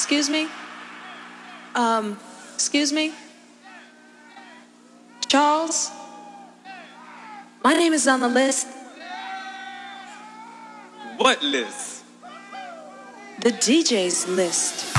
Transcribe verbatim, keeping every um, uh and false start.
Excuse me? Um, excuse me? Charles? My name is on the list. What list? The D J's list.